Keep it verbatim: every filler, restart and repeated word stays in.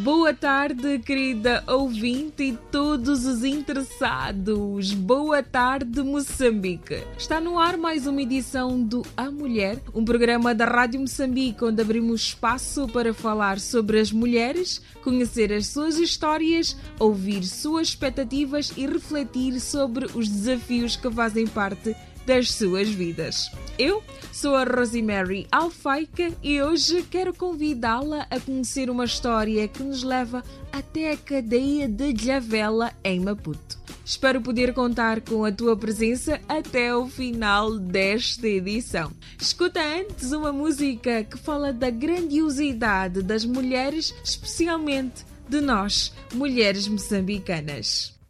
Boa tarde, querida ouvinte e todos os interessados. Boa tarde, Moçambique. Está no ar mais uma edição do A Mulher, um programa da Rádio Moçambique onde abrimos espaço para falar sobre as mulheres, conhecer as suas histórias, ouvir suas expectativas e refletir sobre os desafios que fazem parte das suas vidas. Eu sou a Rosemary Alfaica e hoje quero convidá-la a conhecer uma história que nos leva até a cadeia de Djavela em Maputo. Espero poder contar com a tua presença até o final desta edição. Escuta antes uma música que fala da grandiosidade das mulheres, especialmente de nós, mulheres moçambicanas.